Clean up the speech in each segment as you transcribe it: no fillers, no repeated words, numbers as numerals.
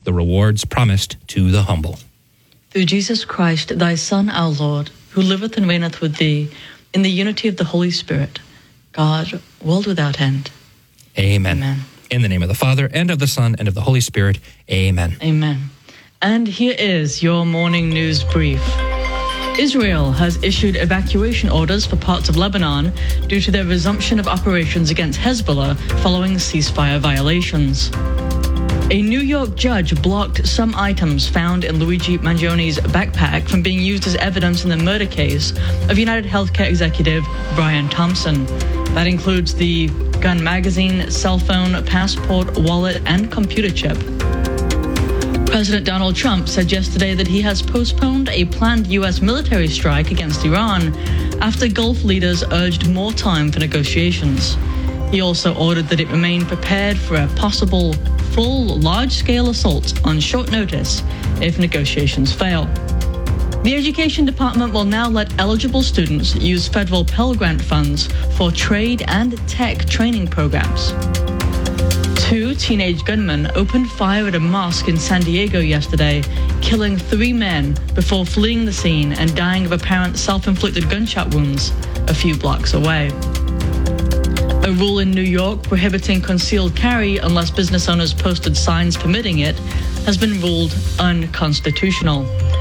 the rewards promised to the humble. Through Jesus Christ, thy Son, our Lord, who liveth and reigneth with thee, in the unity of the Holy Spirit, God, world without end. Amen. Amen. In the name of the Father, and of the Son, and of the Holy Spirit. Amen. Amen. And here is your morning news brief. Israel has issued evacuation orders for parts of Lebanon due to their resumption of operations against Hezbollah following ceasefire violations. A New York judge blocked some items found in Luigi Mangioni's backpack from being used as evidence in the murder case of United Healthcare executive Brian Thompson. That includes the gun magazine, cell phone, passport, wallet, and computer chip. President Donald Trump said yesterday that he has postponed a planned U.S. military strike against Iran after Gulf leaders urged more time for negotiations. He also ordered that it remain prepared for a possible full large-scale assault on short notice if negotiations fail. The Education Department will now let eligible students use federal Pell Grant funds for trade and tech training programs. 2 teenage gunmen opened fire at a mosque in San Diego yesterday, killing 3 men before fleeing the scene and dying of apparent self-inflicted gunshot wounds a few blocks away. A rule in New York prohibiting concealed carry unless business owners posted signs permitting it has been ruled unconstitutional.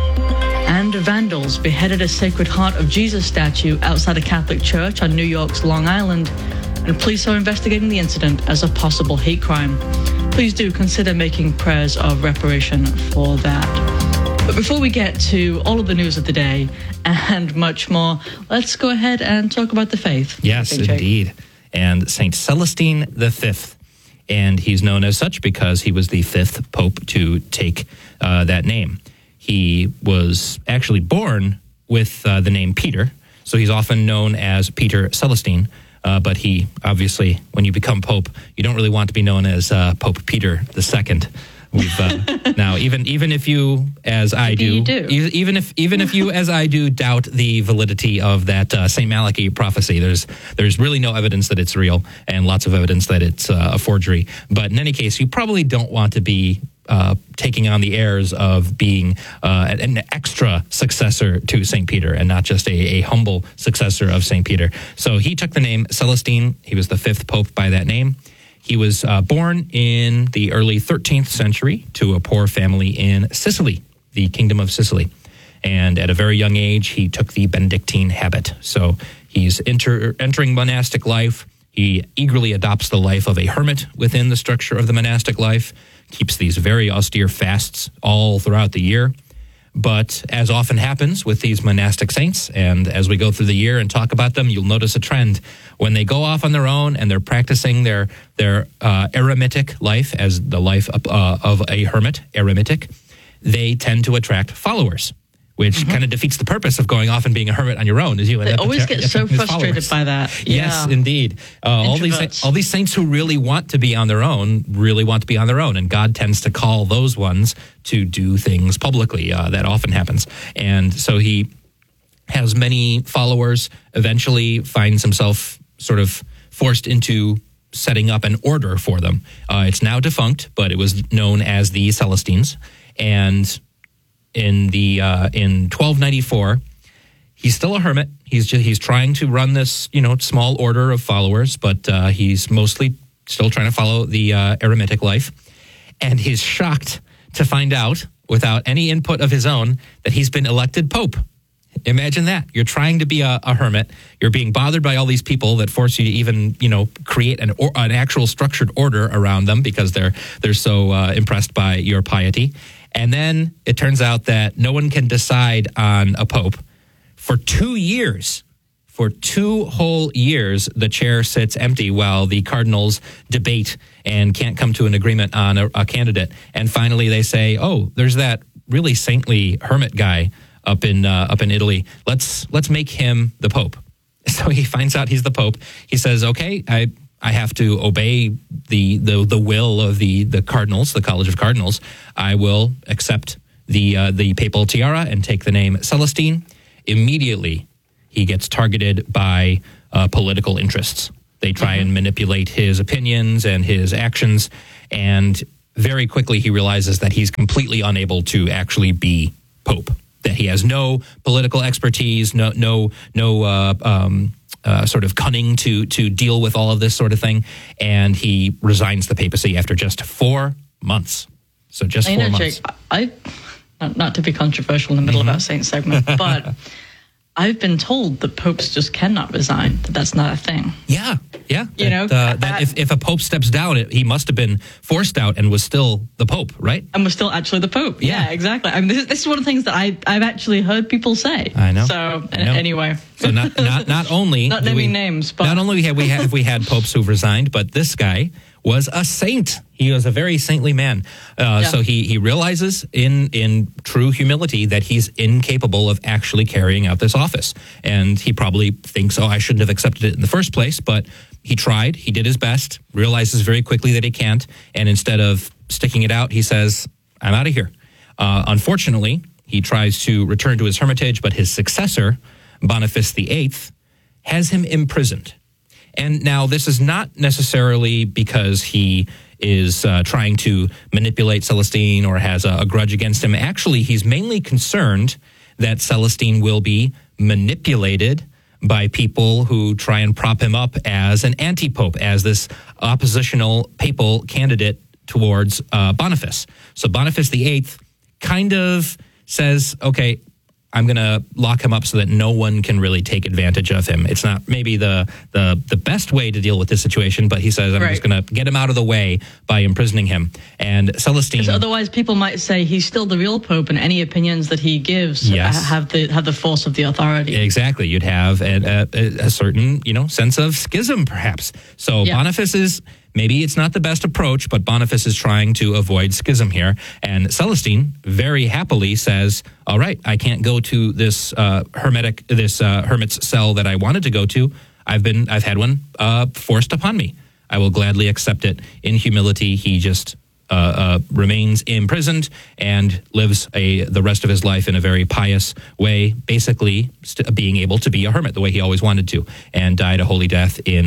And vandals beheaded a Sacred Heart of Jesus statue outside a Catholic church on New York's Long Island, and police are investigating the incident as a possible hate crime. Please do consider making prayers of reparation for that. But before we get to all of the news of the day and much more, let's go ahead and talk about the faith. Yes, indeed. And Saint Celestine V. And he's known as such because he was the 5th pope to take that name. He was actually born with the name Peter, so he's often known as Peter Celestine. But he, obviously, when you become pope, you don't really want to be known as Pope Peter II. We've now, even if you, as I do, even if you, as I do, doubt the validity of that Saint Malachi prophecy, there's really no evidence that it's real, and lots of evidence that it's a forgery. But in any case, you probably don't want to be taking on the airs of being an extra successor to St. Peter and not just a humble successor of St. Peter. So he took the name Celestine. He was the 5th pope by that name. He was born in the early 13th century to a poor family in Sicily, the Kingdom of Sicily. And at a very young age, he took the Benedictine habit. So he's entering monastic life. He eagerly adopts the life of a hermit within the structure of the monastic life, keeps these very austere fasts all throughout the year. But as often happens with these monastic saints, and as we go through the year and talk about them, you'll notice a trend. When they go off on their own and they're practicing their eremitic life as the life of a hermit, eremitic, they tend to attract followers, which kind of defeats the purpose of going off and being a hermit on your own. Is you they always get so frustrated by that. Yes, indeed. All these saints who really want to be on their own, and God tends to call those ones to do things publicly. That often happens. And so he has many followers, eventually finds himself sort of forced into setting up an order for them. It's now defunct, but it was known as the Celestines. And in 1294, he's still a hermit. He's trying to run this, small order of followers, but he's mostly still trying to follow the eremitic life. And he's shocked to find out, without any input of his own, that he's been elected pope. Imagine that. You're trying to be a hermit. You're being bothered by all these people that force you to even, create an actual structured order around them because they're so impressed by your piety. And then it turns out that no one can decide on a pope. For 2 years, for 2 whole years, the chair sits empty while the cardinals debate and can't come to an agreement on a candidate. And finally they say, oh, there's that really saintly hermit guy up in Italy. Let's make him the pope. So he finds out he's the pope. He says, okay, I have to obey the will of the cardinals, the College of Cardinals. I will accept the papal tiara and take the name Celestine. Immediately, he gets targeted by political interests. They try and manipulate his opinions and his actions, and very quickly he realizes that he's completely unable to actually be Pope, that he has no political expertise, no sort of cunning to deal with all of this sort of thing. And he resigns the papacy after just 4 months. So just 4 months. Jake, not to be controversial in the middle of our Saint segment, but I've been told that popes just cannot resign, that's not a thing. Yeah. That if a pope steps down, he must have been forced out and was still the pope, right? And was still actually the pope. Yeah, exactly. I mean, this is one of the things that I've actually heard people say. I know. So anyway. So not only not naming names, but not only have we had popes who've resigned, but this guy was a saint. He was a very saintly man. So he realizes in true humility that he's incapable of actually carrying out this office. And he probably thinks, I shouldn't have accepted it in the first place. But he tried. He did his best, realizes very quickly that he can't. And instead of sticking it out, he says, I'm out of here. Unfortunately, he tries to return to his hermitage, but his successor, Boniface VIII, has him imprisoned. And now this is not necessarily because he is trying to manipulate Celestine or has a grudge against him. Actually, he's mainly concerned that Celestine will be manipulated by people who try and prop him up as an anti-pope, as this oppositional papal candidate towards Boniface. So Boniface VIII kind of says, okay, I'm going to lock him up so that no one can really take advantage of him. It's not maybe the best way to deal with this situation, but he says, I'm just going to get him out of the way by imprisoning him. And Celestine... Because otherwise people might say he's still the real pope, and any opinions that he gives have the force of the authority. Exactly. You'd have a certain, sense of schism, perhaps. So Boniface is... Maybe it's not the best approach, but Boniface is trying to avoid schism here. And Celestine very happily says, all right, I can't go to this hermit's cell that I wanted to go to. I've had one forced upon me. I will gladly accept it. In humility, he just remains imprisoned and lives the rest of his life in a very pious way, basically being able to be a hermit the way he always wanted to, and died a holy death in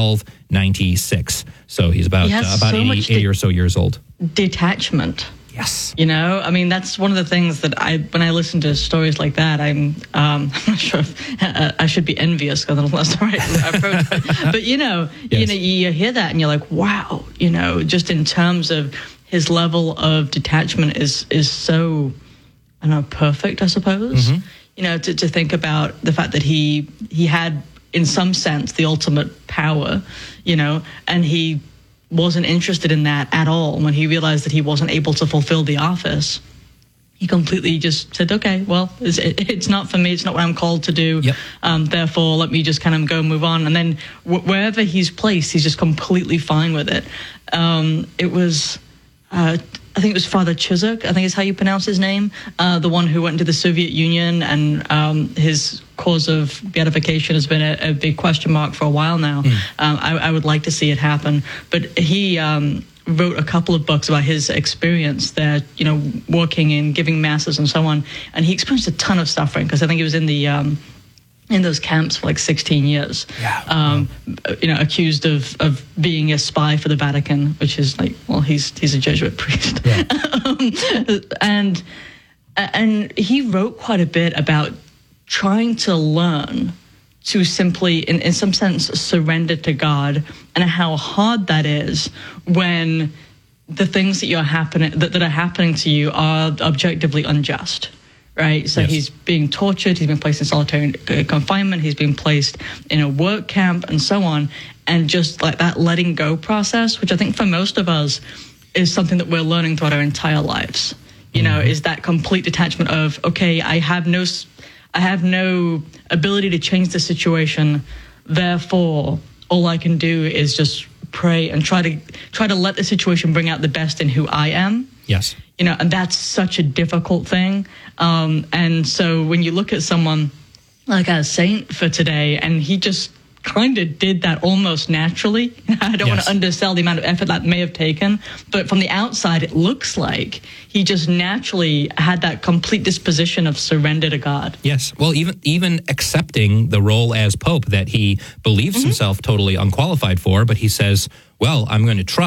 1296. So he's about 80 or so years old. Detachment. Yes. I mean, that's one of the things that when I listen to stories like that, I'm not sure if I should be envious because that's the right approach. But, you hear that and you're like, wow, just in terms of his level of detachment is so, I don't know, perfect, I suppose. To think about the fact that he had, in some sense, the ultimate power, and he wasn't interested in that at all. When he realized that he wasn't able to fulfill the office, he completely just said, okay, well, it's not for me. It's not what I'm called to do. Therefore, let me just kind of go move on. And then wherever he's placed, he's just completely fine with it. It was... I think it was Father Chizuk, I think is how you pronounce his name, the one who went into the Soviet Union, and his cause of beatification has been a big question mark for a while now. I would like to see it happen. But he wrote a couple of books about his experience there, working and giving masses and so on. And he experienced a ton of suffering because I think he was in those camps for like 16 years, accused of being a spy for the Vatican, which is like, well, he's a Jesuit priest. And he wrote quite a bit about trying to learn to simply, in some sense, surrender to God, and how hard that is when the things that that are happening to you are objectively unjust. Right. So he's being tortured. He's been placed in solitary confinement. He's been placed in a work camp and so on. And just like that letting go process, which I think for most of us is something that we're learning throughout our entire lives, is that complete detachment of, OK, I have no ability to change the situation. Therefore, all I can do is just pray and try to let the situation bring out the best in who I am. Yes. And that's such a difficult thing. And so when you look at someone like a saint for today, and he just kind of did that almost naturally. I don't want to undersell the amount of effort that may have taken, but from the outside, it looks like he just naturally had that complete disposition of surrender to God. Yes. Well, even accepting the role as Pope that he believes himself totally unqualified for, but he says, well, I'm going to trust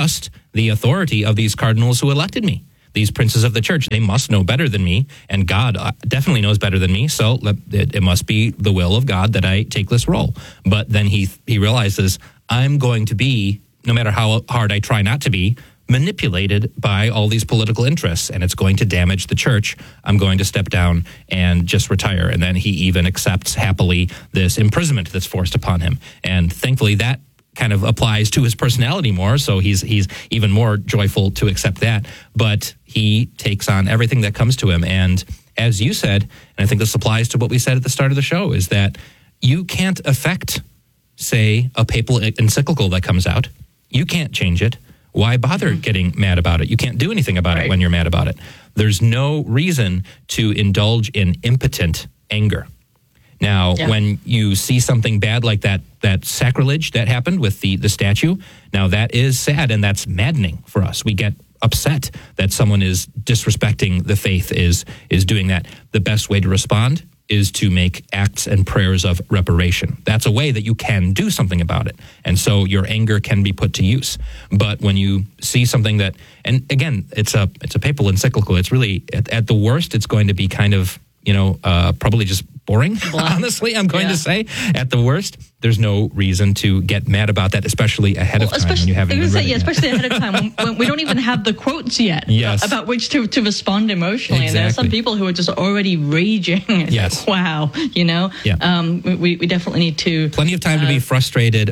the authority of these cardinals who elected me. These princes of the church, they must know better than me, and God definitely knows better than me, so it must be the will of God that I take this role. But then he realizes, I'm going to be, no matter how hard I try not to be, manipulated by all these political interests, and it's going to damage the church. I'm going to step down and just retire. And then he even accepts happily this imprisonment that's forced upon him. And thankfully that kind of applies to his personality more, so he's even more joyful to accept that. But he takes on everything that comes to him. And as you said, and I think this applies to what we said at the start of the show, is that you can't affect, say, a papal encyclical that comes out. You can't change it. Why bother getting mad about it? You can't do anything about it when you're mad about it. There's no reason to indulge in impotent anger. Now, when you see something bad like that sacrilege that happened with the statue, now that is sad and that's maddening for us. We get upset that someone is disrespecting the faith, is doing that. The best way to respond is to make acts and prayers of reparation. That's a way that you can do something about it. And so your anger can be put to use. But when you see something that, and again, it's a papal encyclical, it's really, at the worst, it's going to be kind of, probably just boring, honestly, I'm going to say. At the worst, there's no reason to get mad about that, especially ahead of time when you haven't even read it yet. Especially ahead of time when we don't even have the quotes yet about which to respond emotionally. Exactly. And there are some people who are just already raging. Yes. Wow, Yeah. We definitely need to... Plenty of time to be frustrated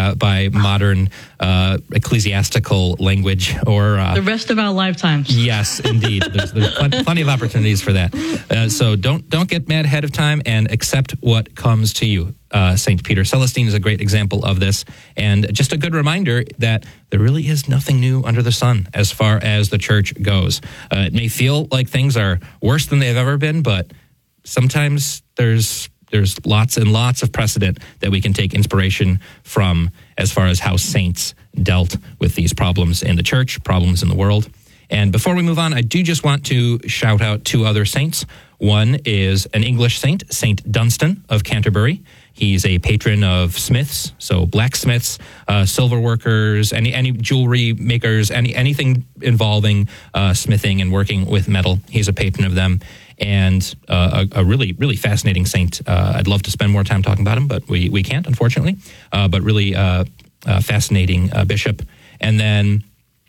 by modern ecclesiastical language or... the rest of our lifetimes. Yes, indeed. There's plenty of opportunities for that. So don't get mad ahead of time and accept what comes to you. St. Peter Celestine is a great example of this, and just a good reminder that there really is nothing new under the sun as far as the church goes. It may feel like things are worse than they've ever been, but sometimes there's lots and lots of precedent that we can take inspiration from as far as how saints dealt with these problems in the church, problems in the world. And before we move on, I do just want to shout out two other saints. One is an English saint, St. Dunstan of Canterbury. He's a patron of smiths, so blacksmiths, silver workers, any jewelry makers, anything involving smithing and working with metal. He's a patron of them, and a really, really fascinating saint. I'd love to spend more time talking about him, but we can't, unfortunately. But really fascinating bishop. And then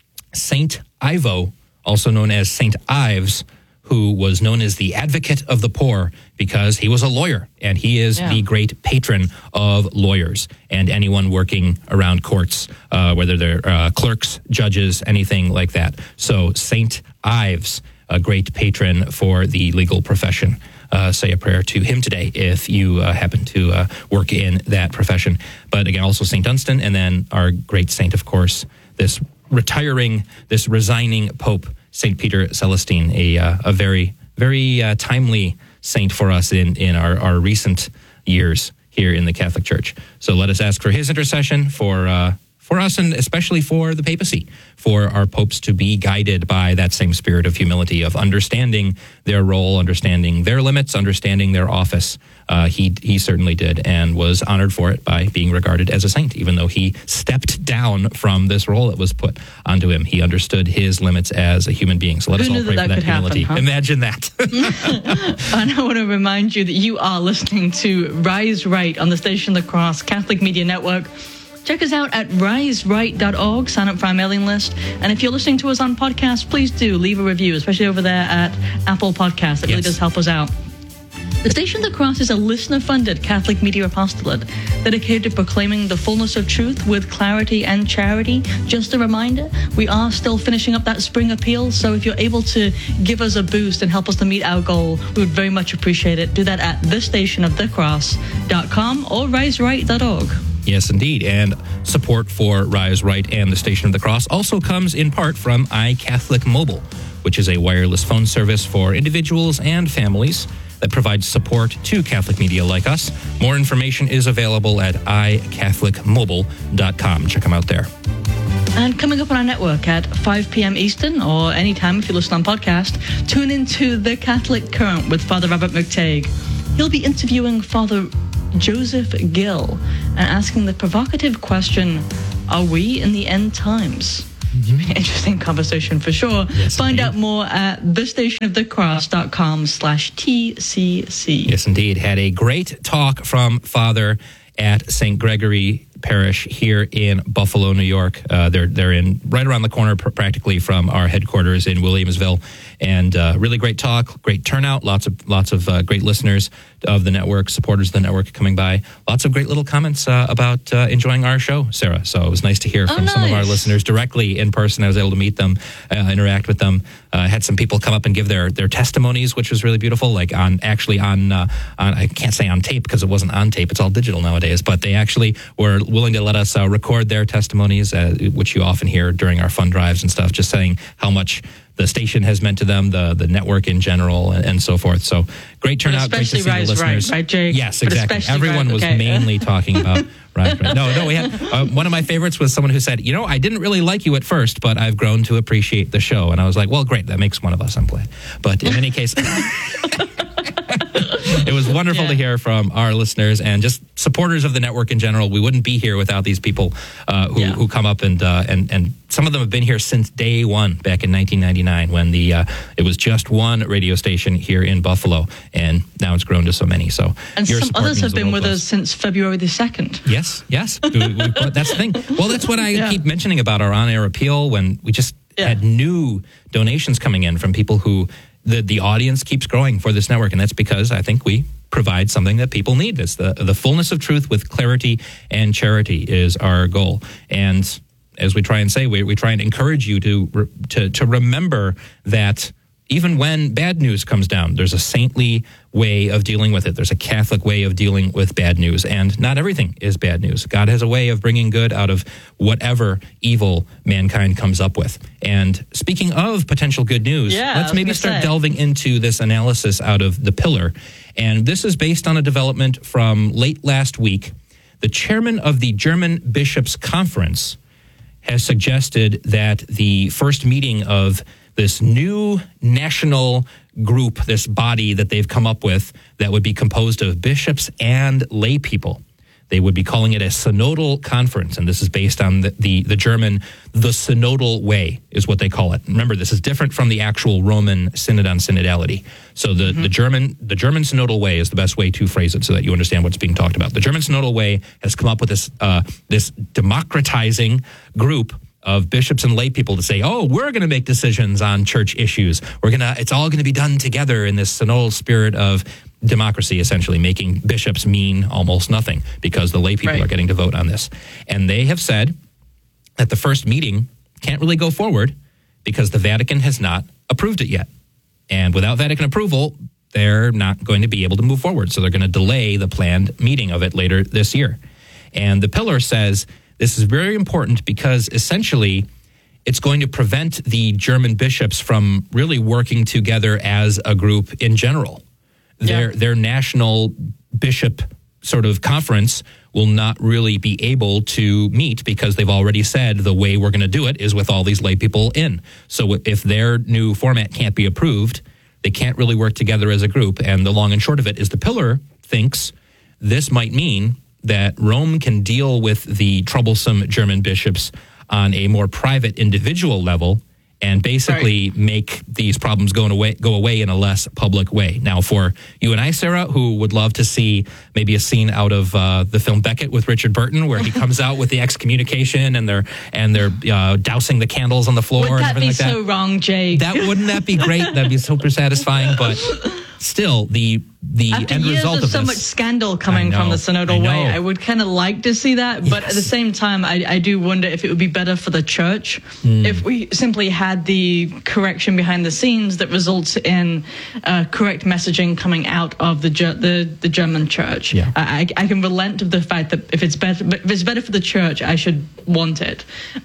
Saint Ivo, also known as Saint Ives, who was known as the advocate of the poor because he was a lawyer, and he is the great patron of lawyers and anyone working around courts, whether they're clerks, judges, anything like that. So Saint Ives, a great patron for the legal profession. Say a prayer to him today if you happen to work in that profession. But again, also St. Dunstan, and then our great saint, of course, this resigning Pope, St. Peter Celestine, a very, very timely saint for us in our recent years here in the Catholic Church. So let us ask for his intercession for us, and especially for the papacy, for our popes to be guided by that same spirit of humility, of understanding their role, understanding their limits, understanding their office. He certainly did, and was honored for it by being regarded as a saint, even though he stepped down from this role that was put onto him. He understood his limits as a human being. So let us all pray for that humility. Happen, huh? Imagine that. And I want to remind you that you are listening to Rise Right on the Station of the Cross Catholic Media Network. Check us out at riseright.org, sign up for our mailing list. And if you're listening to us on podcast, please do leave a review, especially over there at Apple Podcasts. It really does help us out. The Station of the Cross is a listener-funded Catholic media apostolate dedicated to proclaiming the fullness of truth with clarity and charity. Just a reminder, we are still finishing up that spring appeal, so if you're able to give us a boost and help us to meet our goal, we would very much appreciate it. Do that at thestationofthecross.com or riseright.org. Yes, indeed. And support for Rise Right and the Station of the Cross also comes in part from iCatholic Mobile, which is a wireless phone service for individuals and families that provides support to Catholic media like us. More information is available at iCatholicMobile.com. Check them out there. And coming up on our network at 5 p.m. Eastern, or anytime if you listen on podcast, tune into The Catholic Current with Father Robert McTague. He'll be interviewing Father Joseph Gill and asking the provocative question, are we in the end times? Interesting conversation for sure. Yes, Find indeed. out more at thestationofthecross.com/TCC. Yes, indeed. Had a great talk from Father at St. Gregory Parish here in Buffalo, New York. They're in right around the corner practically from our headquarters in Williamsville. And really great talk, great turnout, lots of great listeners of the network, supporters of the network coming by. Lots of great little comments about enjoying our show, Sarah. So it was nice to hear from some of our listeners directly in person. I was able to meet them, interact with them. Had some people come up and give their testimonies, which was really beautiful. Like on I can't say on tape because it wasn't on tape. It's all digital nowadays. But they actually were willing to let us record their testimonies, which you often hear during our fund drives and stuff, just saying how much the station has meant to them, the network in general, and so forth. So great turnout, great to see the listeners. Right, Jake? Yes, exactly. Everyone was mainly talking about right. No, we had one of my favorites was someone who said, I didn't really like you at first, but I've grown to appreciate the show. And I was like, well, great, that makes one of us, I'm glad. But in any case, it was wonderful to hear from our listeners and just supporters of the network in general. We wouldn't be here without these people who come up and some of them have been here since day one back in 1999 when it was just one radio station here in Buffalo, and now it's grown to so many. So and some others have been with us since February the 2nd. Yes. That's the thing. Well, that's what I keep mentioning about our on-air appeal when we just had new donations coming in from people who the audience keeps growing for this network, and that's because I think we provide something that people need. It's the fullness of truth with clarity and charity is our goal. And as we try and say, we try and encourage you to remember that even when bad news comes down, there's a saintly way of dealing with it. There's a Catholic way of dealing with bad news, and not everything is bad news. God has a way of bringing good out of whatever evil mankind comes up with. And speaking of potential good news, let's maybe start delving into this analysis out of The Pillar. And this is based on a development from late last week. The chairman of the German Bishops' Conference has suggested that the first meeting of this new national group, this body that they've come up with that would be composed of bishops and lay people. They would be calling it a synodal conference, and this is based on the German, the synodal way is what they call it. Remember, this is different from the actual Roman synod on synodality. So the German synodal way is the best way to phrase it so that you understand what's being talked about. The German synodal way has come up with this democratizing group of bishops and lay people to say, we're going to make decisions on church issues. It's all going to be done together in this synodal spirit of democracy, essentially making bishops mean almost nothing because the lay people are getting to vote on this. And they have said that the first meeting can't really go forward because the Vatican has not approved it yet. And without Vatican approval, they're not going to be able to move forward. So they're going to delay the planned meeting of it later this year. And the Pillar says this is very important because essentially it's going to prevent the German bishops from really working together as a group in general. Their national bishop sort of conference will not really be able to meet because they've already said the way we're going to do it is with all these lay people in. So if their new format can't be approved, they can't really work together as a group. And the long and short of it is the Pillar thinks this might mean that Rome can deal with the troublesome German bishops on a more private individual level and basically make these problems go away in a less public way. Now, for you and I, Sarah, who would love to see maybe a scene out of the film Becket with Richard Burton, where he comes out with the excommunication and they're dousing the candles on the floor. Would that and be like that. So wrong, Jake? Wouldn't that be great? That'd be super satisfying. But still, the After end years result of of so this, much scandal coming from the synodal way, I would kind of like to see that. But at the same time, I do wonder if it would be better for the church if we simply had the correction behind the scenes that results in correct messaging coming out of the German church. Yeah. I can relent of the fact that if it's better for the church, I should want it.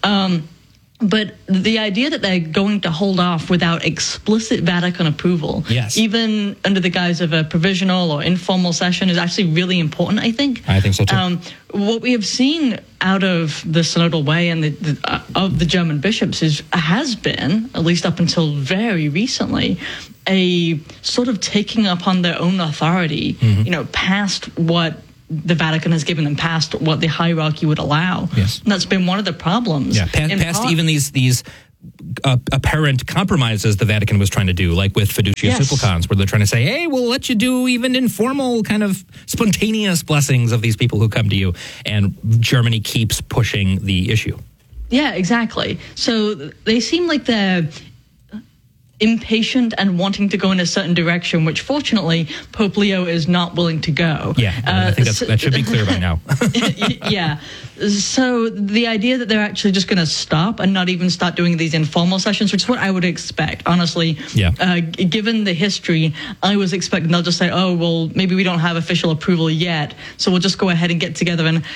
But the idea that they're going to hold off without explicit Vatican approval, even under the guise of a provisional or informal session, is actually really important, I think. I think so too. What we have seen out of the synodal way and of the German bishops has been, at least up until very recently, a sort of taking upon their own authority, past what the Vatican has given them past what the hierarchy would allow. Yes. And that's been one of the problems. Yeah, past even these apparent compromises the Vatican was trying to do, like with Fiducia Supplicans, where they're trying to say, hey, we'll let you do even informal kind of spontaneous blessings of these people who come to you. And Germany keeps pushing the issue. Yeah, exactly. So they seem like they're impatient and wanting to go in a certain direction, which fortunately Pope Leo is not willing to go. Yeah, I think that should be clear by now. Yeah. So the idea that they're actually just going to stop and not even start doing these informal sessions, which is what I would expect, honestly. Yeah. Given the history, I was expecting they'll just say, oh, well, maybe we don't have official approval yet, so we'll just go ahead and get together and,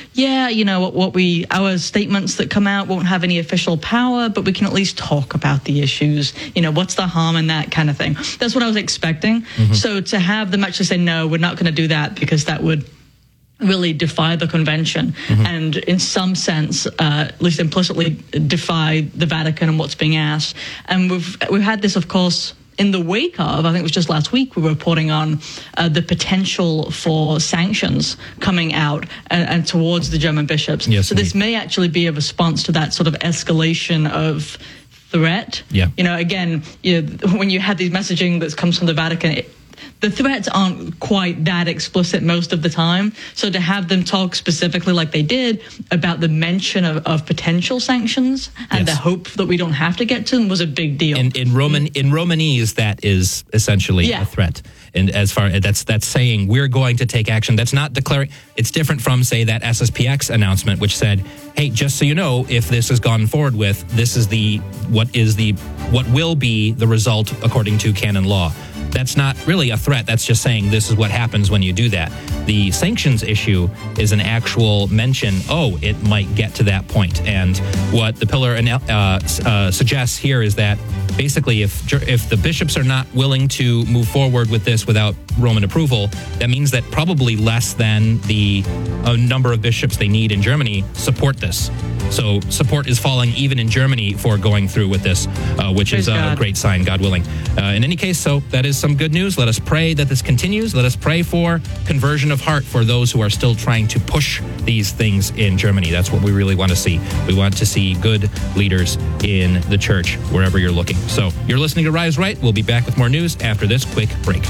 our statements that come out won't have any official power, but we can at least talk about the issues. What's the harm in that kind of thing? That's what I was expecting. Mm-hmm. So to have them actually say, no, we're not going to do that because that would really defy the convention and in some sense, at least implicitly, defy the Vatican and what's being asked. And we've had this, of course, in the wake of, I think it was just last week, we were reporting on the potential for sanctions coming out and towards the German bishops. Yes, so this may actually be a response to that sort of escalation of threat. Yeah. Again, when you have these messaging that comes from the Vatican, the threats aren't quite that explicit most of the time. So to have them talk specifically like they did about the mention of potential sanctions and the hope that we don't have to get to them was a big deal. In Romanese, that is essentially a threat. And as far as that's saying we're going to take action, that's not declaring. It's different from, say, that SSPX announcement, which said, hey, just so you know, if this is gone forward with, this is what will be the result according to canon law. That's not really a threat. That's just saying this is what happens when you do that. The sanctions issue is an actual mention, it might get to that point. And what the pillar suggests here is that basically if the bishops are not willing to move forward with this without Roman approval, that means that probably less than the number of bishops they need in Germany support this. So support is falling even in Germany for going through with this, which is a great sign, God willing. In any case, so that is some good news. Let us pray that this continues. Let us pray for conversion of heart for those who are still trying to push these things in Germany. That's what we really want to see. We want to see good leaders in the church wherever you're looking. So you're listening to Rise Right. We'll be back with more news after this quick break.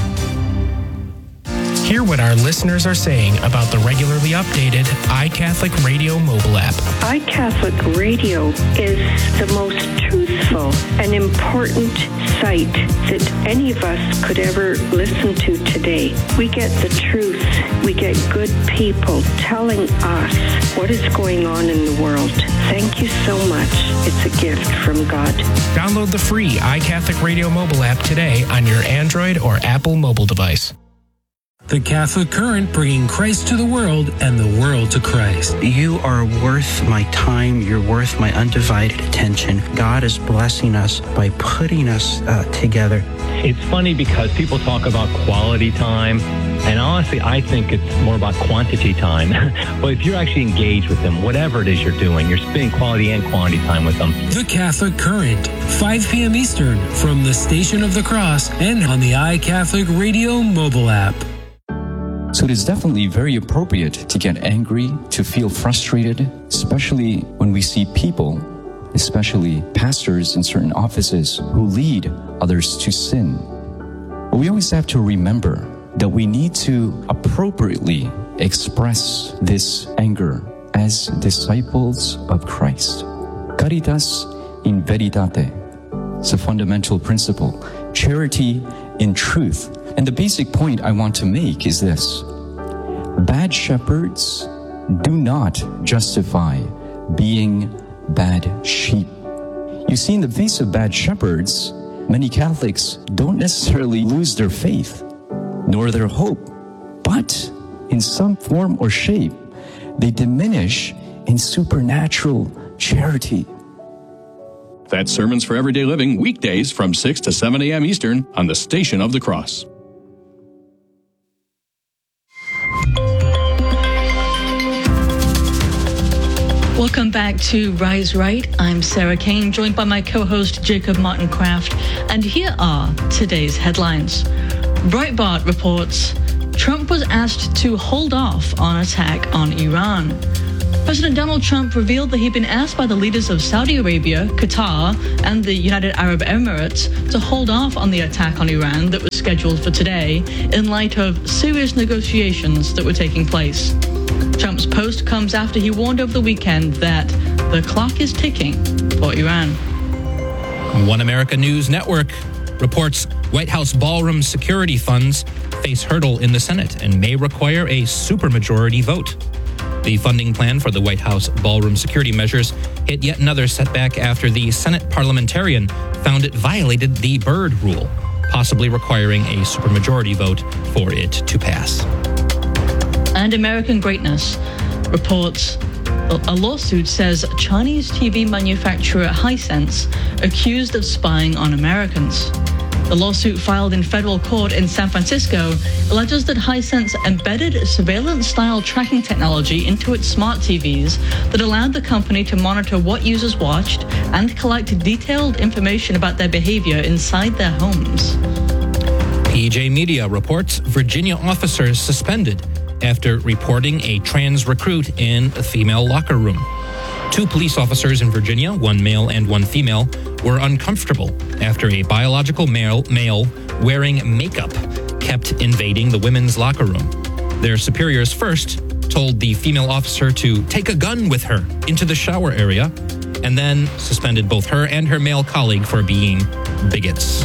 Hear what our listeners are saying about the regularly updated iCatholic Radio mobile app. iCatholic Radio is the most truthful and important site that any of us could ever listen to today. We get the truth. We get good people telling us what is going on in the world. Thank you so much. It's a gift from God. Download the free iCatholic Radio mobile app today on your Android or Apple mobile device. The Catholic Current, bringing Christ to the world and the world to Christ. You are worth my time. You're worth my undivided attention. God is blessing us by putting us together. It's funny because people talk about quality time, and honestly, I think it's more about quantity time. But if you're actually engaged with them, whatever it is you're doing, you're spending quality and quantity time with them. The Catholic Current, 5 p.m. Eastern, from the Station of the Cross and on the iCatholic Radio mobile app. So it is definitely very appropriate to get angry, to feel frustrated, especially when we see people, especially pastors in certain offices, who lead others to sin. But we always have to remember that we need to appropriately express this anger as disciples of Christ. Caritas in veritate. It's a fundamental principle. Charity in truth. And the basic point I want to make is this. Bad shepherds do not justify being bad sheep. You see, in the face of bad shepherds, many Catholics don't necessarily lose their faith, nor their hope, but in some form or shape, they diminish in supernatural charity. That's Sermons for Everyday Living, weekdays from 6 to 7 a.m. Eastern on the Station of the Cross. Welcome back to Rise Right. I'm Sarah Kane, joined by my co-host Jacob Martin Kraft, and here are today's headlines. Breitbart reports Trump was asked to hold off on attack on Iran. President Donald Trump revealed that he'd been asked by the leaders of Saudi Arabia, Qatar, and the United Arab Emirates to hold off on the attack on Iran that was scheduled for today in light of serious negotiations that were taking place. Trump's post comes after he warned over the weekend that the clock is ticking for Iran. One America News Network reports White House ballroom security funds face hurdle in the Senate and may require a supermajority vote. The funding plan for the White House ballroom security measures hit yet another setback after the Senate parliamentarian found it violated the Byrd Rule, possibly requiring a supermajority vote for it to pass. And American Greatness reports a lawsuit says Chinese TV manufacturer Hisense accused of spying on Americans. The lawsuit filed in federal court in San Francisco alleges that Hisense embedded surveillance-style tracking technology into its smart TVs that allowed the company to monitor what users watched and collect detailed information about their behavior inside their homes. PJ Media reports Virginia officers suspended after reporting a trans recruit in a female locker room. 2 police officers in Virginia, one male and one female, were uncomfortable after a biological male wearing makeup kept invading the women's locker room. Their superiors first told the female officer to take a gun with her into the shower area and then suspended both her and her male colleague for being bigots.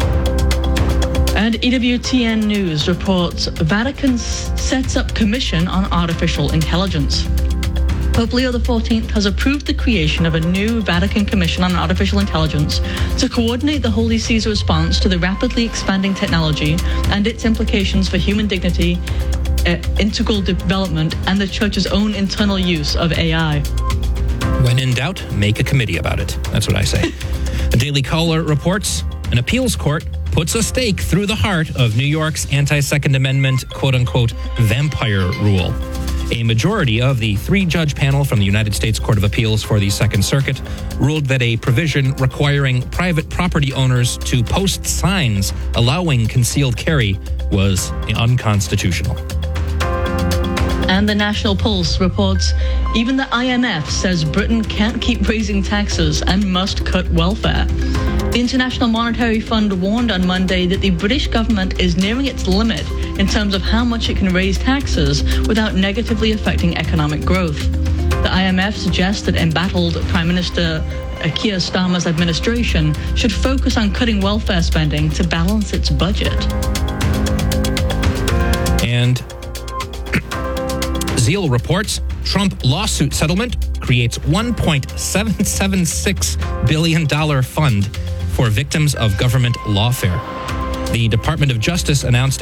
And EWTN News reports Vatican sets up commission on artificial intelligence. Pope Leo XIV has approved the creation of a new Vatican Commission on Artificial Intelligence to coordinate the Holy See's response to the rapidly expanding technology and its implications for human dignity, integral development, and the Church's own internal use of AI. When in doubt, make a committee about it. That's what I say. The Daily Caller reports an appeals court puts a stake through the heart of New York's anti-Second Amendment, quote-unquote, vampire rule. A majority of the 3-judge panel from the United States Court of Appeals for the Second Circuit ruled that a provision requiring private property owners to post signs allowing concealed carry was unconstitutional. And the National Pulse reports even the IMF says Britain can't keep raising taxes and must cut welfare. The International Monetary Fund warned on Monday that the British government is nearing its limit in terms of how much it can raise taxes without negatively affecting economic growth. The IMF suggests that embattled Prime Minister Keir Starmer's administration should focus on cutting welfare spending to balance its budget. And Zeal reports Trump lawsuit settlement creates $1.776 billion fund for victims of government lawfare. The Department of Justice announced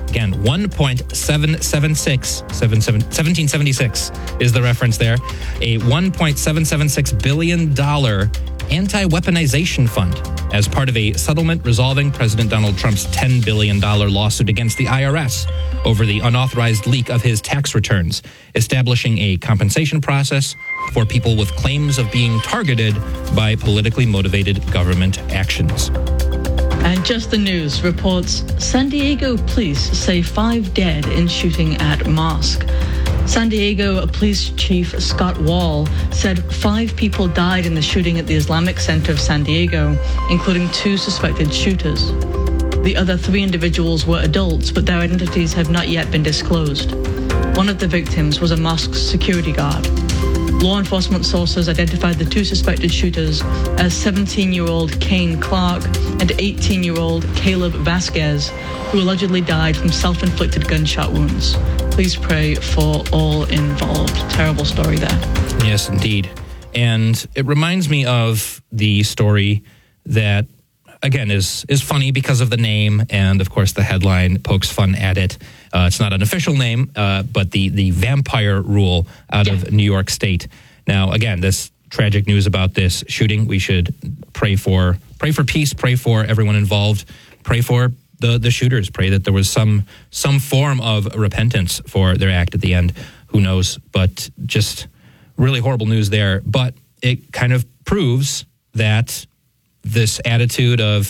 $1776 is the reference there, a $1.776 billion anti-weaponization fund as part of a settlement resolving President Donald Trump's $10 billion lawsuit against the IRS over the unauthorized leak of his tax returns, establishing a compensation process for people with claims of being targeted by politically motivated government actions. And Just the News reports San Diego police say 5 dead in shooting at mosque. San Diego Police Chief Scott Wall said 5 people died in the shooting at the Islamic Center of San Diego, including 2 suspected shooters. The other 3 individuals were adults, but their identities have not yet been disclosed. One of the victims was a mosque security guard. Law enforcement sources identified the 2 suspected shooters as 17-year-old Kane Clark and 18-year-old Caleb Vasquez, who allegedly died from self-inflicted gunshot wounds. Please pray for all involved. Terrible story there. Yes, indeed. And it reminds me of the story that, again, is funny because of the name, and of course the headline pokes fun at it. It's not an official name, but the vampire rule out of New York State. Now, again, this tragic news about this shooting, we should pray for peace, pray for everyone involved, pray for the shooters, pray that there was some form of repentance for their act at the end. Who knows? But just really horrible news there. But it kind of proves that this attitude of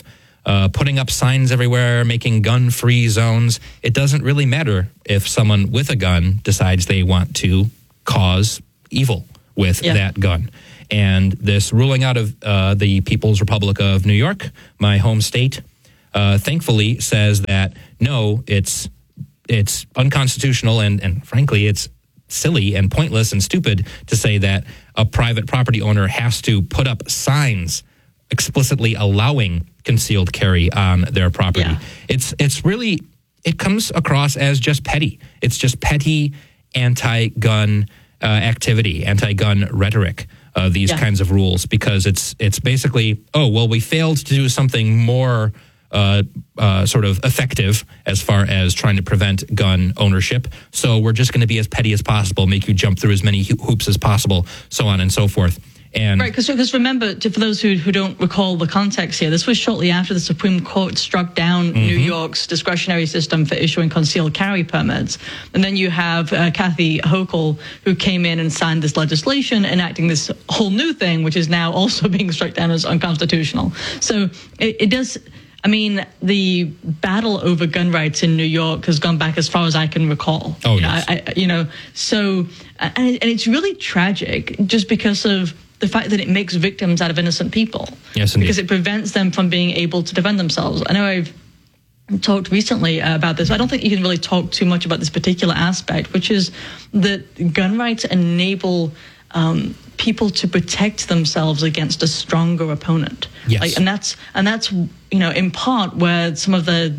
putting up signs everywhere, making gun-free zones. It doesn't really matter if someone with a gun decides they want to cause evil with that gun. And this ruling out of the People's Republic of New York, my home state, thankfully says that, no, it's unconstitutional and frankly, it's silly and pointless and stupid to say that a private property owner has to put up signs explicitly allowing concealed carry on their property. Yeah. It's really, it comes across as just petty. It's just petty anti-gun activity, anti-gun rhetoric, these kinds of rules, because it's basically, oh, well, we failed to do something more sort of effective as far as trying to prevent gun ownership. So we're just going to be as petty as possible, make you jump through as many hoops as possible, so on and so forth. And right, because remember, for those who don't recall the context here, this was shortly after the Supreme Court struck down New York's discretionary system for issuing concealed carry permits. And then you have Kathy Hochul, who came in and signed this legislation enacting this whole new thing, which is now also being struck down as unconstitutional. So it does... I mean, the battle over gun rights in New York has gone back as far as I can recall. Oh, yes. So it's really tragic just because of the fact that it makes victims out of innocent people. Yes, indeed. Because it prevents them from being able to defend themselves. I know I've talked recently about this. I don't think you can really talk too much about this particular aspect, which is that gun rights enable people to protect themselves against a stronger opponent. Yes. And that's in part where some of the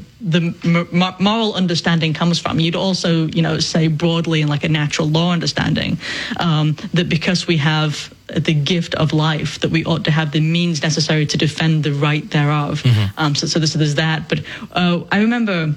moral understanding comes from. You'd also say broadly in like a natural law understanding that because we have the gift of life, that we ought to have the means necessary to defend the right thereof. So there's that. But I remember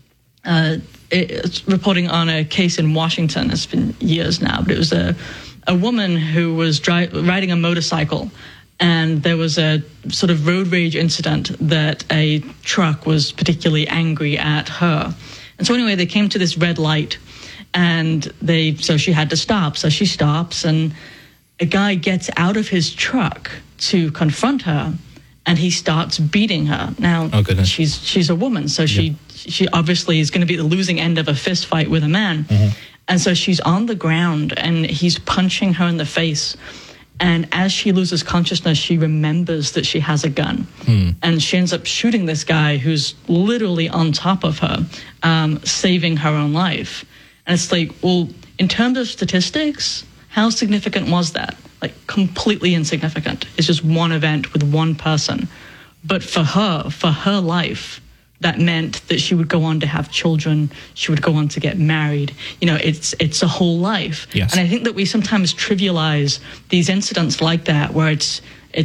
reporting on a case in Washington. It's been years now, but it was a woman who was riding a motorcycle, and there was a sort of road rage incident that a truck was particularly angry at her. And so anyway, they came to this red light, and so she had to stop. So she stops, and a guy gets out of his truck to confront her, and he starts beating her. Now, oh, goodness. She's a woman, so she obviously is going to be the losing end of a fist fight with a man. And so she's on the ground, and he's punching her in the face. And as she loses consciousness, she remembers that she has a gun. And she ends up shooting this guy who's literally on top of her, saving her own life. And it's like, well, in terms of statistics, how significant was that? Like, completely insignificant. It's just one event with one person. But for her life, that meant that she would go on to have children. She would go on to get married. It's a whole life. Yes. And I think that we sometimes trivialize these incidents like that, where it's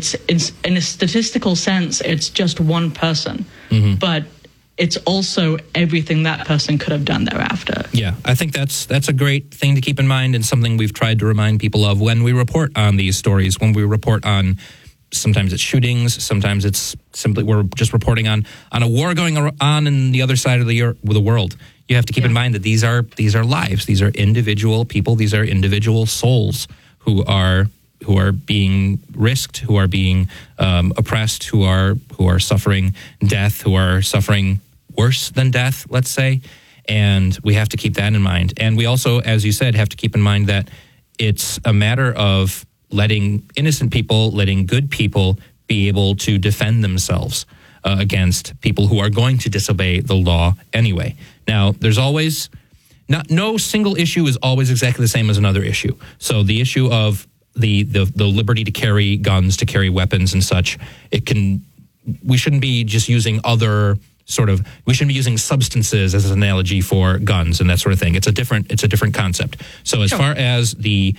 in a statistical sense, it's just one person, but it's also everything that person could have done thereafter. Yeah, I think that's a great thing to keep in mind, and something we've tried to remind people of when we report on these stories, when we report on. Sometimes it's shootings. Sometimes it's simply we're just reporting on a war going on in the other side of the world. You have to keep in mind that these are lives. These are individual people. These are individual souls who are being risked, who are being oppressed, who are suffering death, who are suffering worse than death, let's say. And we have to keep that in mind. And we also, as you said, have to keep in mind that it's a matter of letting innocent people, letting good people be able to defend themselves against people who are going to disobey the law anyway. Now, there's always, no single issue is always exactly the same as another issue. So the issue of the liberty to carry guns, to carry weapons and such, we shouldn't be just using we shouldn't be using substances as an analogy for guns and that sort of thing. It's a different concept. So as far as the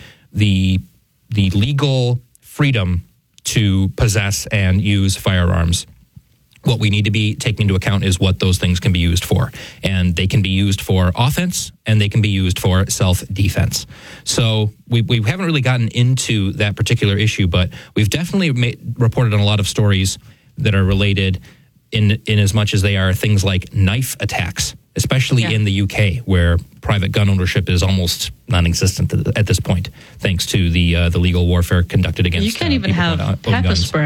legal freedom to possess and use firearms, what we need to be taking into account is what those things can be used for. And they can be used for offense, and they can be used for self-defense. So we haven't really gotten into that particular issue, but we've definitely reported on a lot of stories that are related in as much as they are things like knife attacks, especially in the UK, where private gun ownership is almost non-existent at this point, thanks to the legal warfare conducted against. You can't even have pepper spray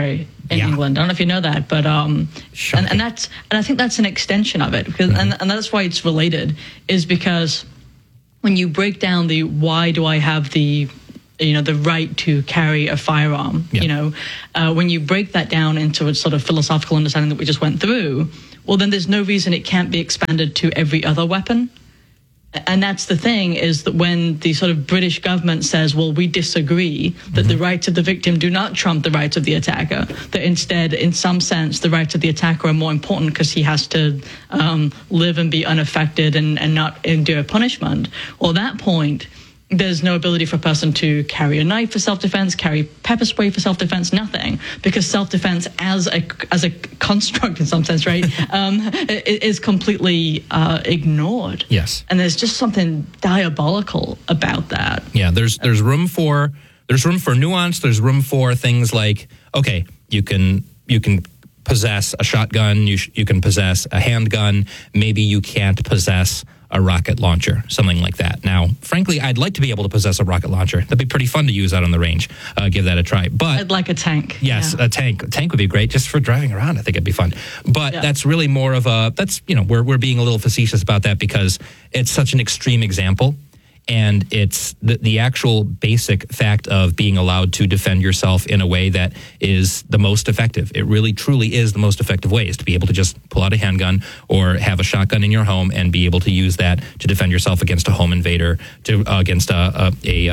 in England. I don't know if you know that, but and I think that's an extension of it, because, and that's why it's related, is because when you break down the why do I have the right to carry a firearm, when you break that down into a sort of philosophical understanding that we just went through, well, then there's no reason it can't be expanded to every other weapon. And that's the thing, is that when the sort of British government says, well, we disagree, that the rights of the victim do not trump the rights of the attacker, that instead, in some sense, the rights of the attacker are more important because he has to live and be unaffected and not endure punishment. Well, at that point, there's no ability for a person to carry a knife for self-defense, carry pepper spray for self-defense, nothing, because self-defense as a construct in some sense, right, is completely ignored. Yes. And there's just something diabolical about that. Yeah, there's room for nuance. There's room for things like, okay, you can possess a shotgun, you can possess a handgun, maybe you can't possess a rocket launcher, something like that. Now, frankly, I'd like to be able to possess a rocket launcher. That'd be pretty fun to use out on the range. Give that a try. But I'd like a tank. Yes, a tank. A tank would be great just for driving around. I think it'd be fun. But that's really more of we're being a little facetious about that because it's such an extreme example. And it's the actual basic fact of being allowed to defend yourself in a way that is the most effective. It really, truly is the most effective way, is to be able to just pull out a handgun or have a shotgun in your home and be able to use that to defend yourself against a home invader, against a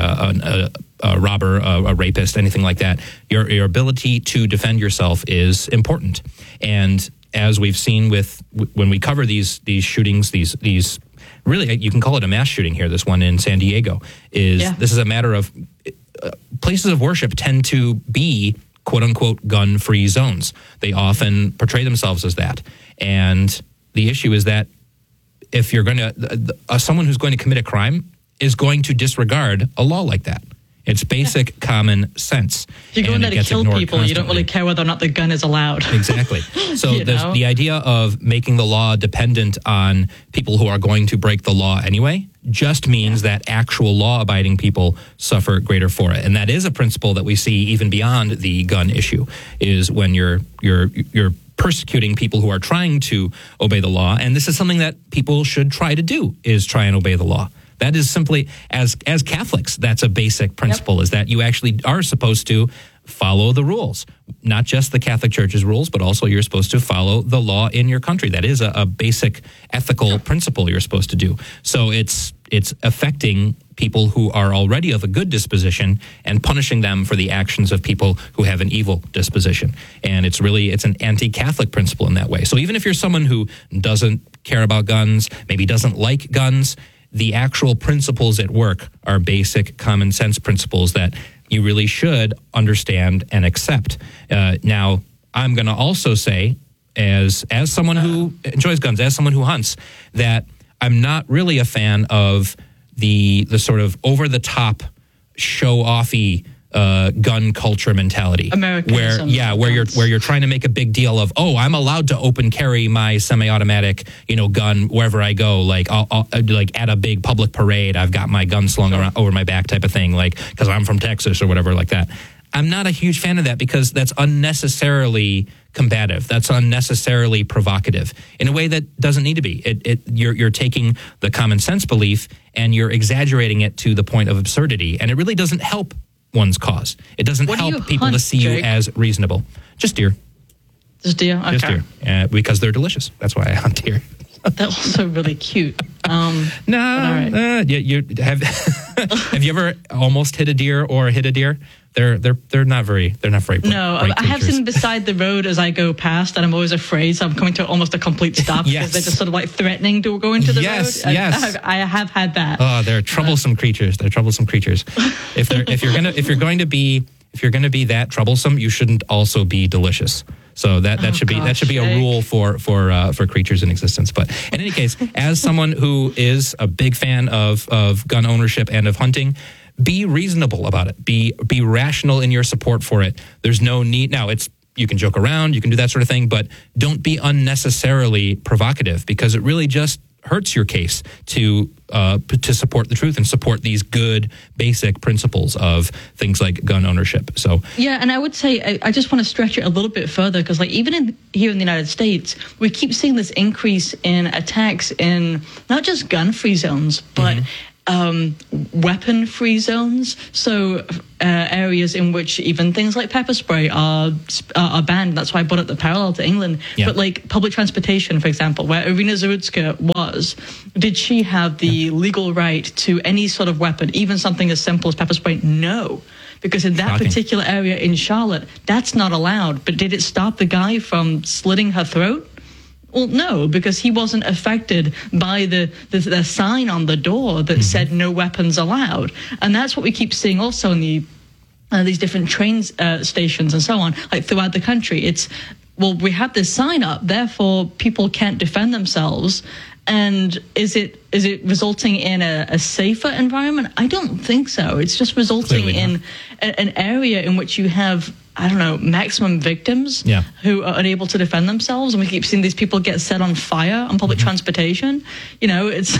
robber, a rapist, anything like that. Your ability to defend yourself is important. And as we've seen when we cover these shootings, these really, you can call it a mass shooting here. This one in San Diego this is a matter of places of worship tend to be quote unquote gun-free zones. They often portray themselves as that. And the issue is that if you're going to, someone who's going to commit a crime is going to disregard a law like that. It's basic common sense. If you're going there to kill people, you don't really care whether or not the gun is allowed. Exactly. So the idea of making the law dependent on people who are going to break the law anyway just means that actual law-abiding people suffer greater for it. And that is a principle that we see even beyond the gun issue, is when you're persecuting people who are trying to obey the law. And this is something that people should try to do, is try and obey the law. That is simply, as Catholics, that's a basic principle, is that you actually are supposed to follow the rules. Not just the Catholic Church's rules, but also you're supposed to follow the law in your country. That is a basic ethical principle you're supposed to do. So it's affecting people who are already of a good disposition and punishing them for the actions of people who have an evil disposition. And it's an anti-Catholic principle in that way. So even if you're someone who doesn't care about guns, maybe doesn't like guns, the actual principles at work are basic common sense principles that you really should understand and accept. Now, I'm going to also say, as someone who enjoys guns, as someone who hunts, that I'm not really a fan of the sort of over-the-top, show-offy gun culture mentality, Americanism, where you're trying to make a big deal of, oh, I'm allowed to open carry my semi-automatic gun wherever I go, like I'll like at a big public parade, I've got my gun slung around over my back type of thing, like because I'm from Texas or whatever like that. I'm not a huge fan of that because that's unnecessarily combative. That's unnecessarily provocative in a way that doesn't need to be. You're taking the common sense belief and you're exaggerating it to the point of absurdity, and it really doesn't help one's cause. It doesn't help people to see you as reasonable. Just deer. Just deer? Okay. Just deer. Because they're delicious. That's why I hunt deer. They're also really cute. You have you ever almost hit a deer or hit a deer? They're not very bright. No, I have seen beside the road as I go past, and I'm always afraid, so I'm coming to almost a complete stop because they're just sort of like threatening to go into the road. Yes. I have had that. Oh, they're troublesome creatures. If you're going to be that troublesome, you shouldn't also be delicious. So that should be a rule for creatures in existence. But in any case, as someone who is a big fan of gun ownership and of hunting, be reasonable about it. Be rational in your support for it. There's no need. Now, you can joke around, you can do that sort of thing, but don't be unnecessarily provocative, because it really just hurts your case to support the truth and support these good basic principles of things like gun ownership. So yeah, and I would say I just want to stretch it a little bit further, because like even here in the United States, we keep seeing this increase in attacks in not just gun-free zones, but weapon-free zones. So areas in which even things like pepper spray are banned. That's why I brought up the parallel to England. Yeah. But like public transportation, for example, where Irina Zarudska was, did she have the legal right to any sort of weapon, even something as simple as pepper spray? No. Because in that particular area in Charlotte, that's not allowed. But did it stop the guy from slitting her throat? Well, no, because he wasn't affected by the sign on the door that said no weapons allowed. And that's what we keep seeing also in these different train stations and so on, like throughout the country. It's, well, we have this sign up, therefore people can't defend themselves. And is it resulting in a safer environment? I don't think so. It's just resulting in an area in which you have, I don't know, maximum victims who are unable to defend themselves. And we keep seeing these people get set on fire on public transportation. You know, it's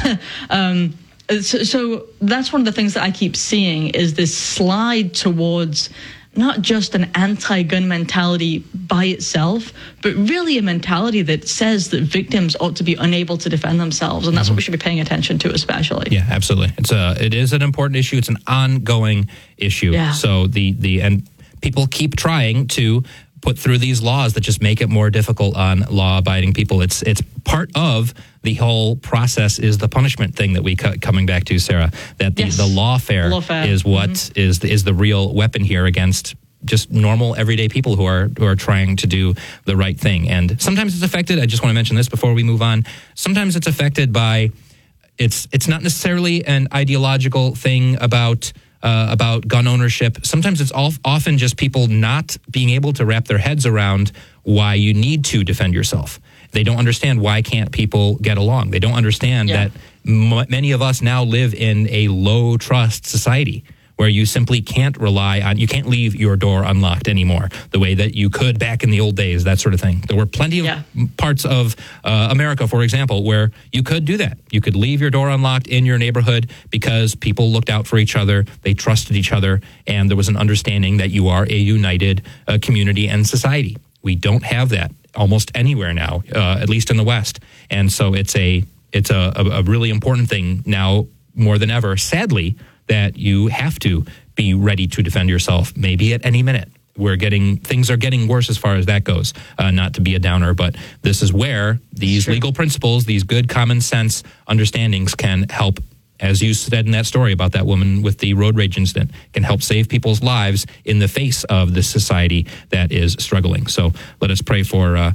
so that's one of the things that I keep seeing is this slide towards not just an anti-gun mentality by itself, but really a mentality that says that victims ought to be unable to defend themselves. And that's what we should be paying attention to, especially. Yeah, absolutely. It is an important issue. It's an ongoing issue. Yeah. So and people keep trying to put through these laws that just make it more difficult on law-abiding people. It's part of the whole process is the punishment thing that we coming back to, Sarah, that the lawfare is what is the real weapon here against just normal everyday people who are trying to do the right thing. And sometimes it's affected, I just want to mention this before we move on, sometimes it's affected by, it's not necessarily an ideological thing about gun ownership. Sometimes it's often just people not being able to wrap their heads around why you need to defend yourself. They don't understand why can't people get along. They don't understand that many of us now live in a low trust society where you simply can't you can't leave your door unlocked anymore the way that you could back in the old days, that sort of thing. There were plenty of parts of America, for example, where you could do that. You could leave your door unlocked in your neighborhood because people looked out for each other, they trusted each other, and there was an understanding that you are a united community and society. We don't have that almost anywhere now, at least in the West. And so it's a really important thing now more than ever, sadly, that you have to be ready to defend yourself maybe at any minute. Things are getting worse as far as that goes, not to be a downer, but this is where these legal principles, these good common sense understandings can help, as you said in that story about that woman with the road rage incident, can help save people's lives in the face of this society that is struggling. So let us pray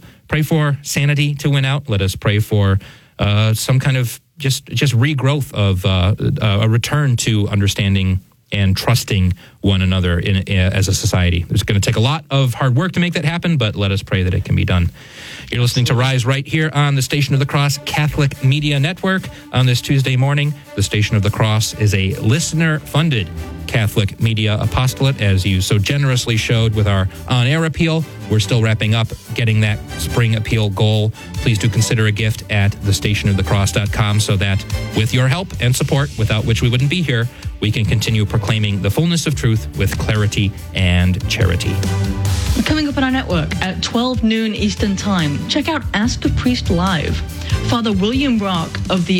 for sanity to win out. Let us pray for some kind of just regrowth of a return to understanding and trusting one another as a society. It's going to take a lot of hard work to make that happen, but let us pray that it can be done. You're listening to Rise right here on the Station of the Cross Catholic Media Network on this Tuesday morning. The Station of the Cross is a listener-funded Catholic media apostolate, as you so generously showed with our on-air appeal. We're still wrapping up getting that spring appeal goal. Please do consider a gift at thestationofthecross.com so that with your help and support, without which we wouldn't be here, we can continue proclaiming the fullness of truth with clarity and charity. Coming up on our network at 12 noon Eastern Time, check out Ask a Priest Live. Father William Rock of the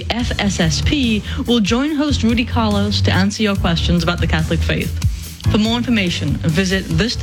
FSSP will join host Rudy Carlos to answer your questions about the Catholic faith. For more information, visit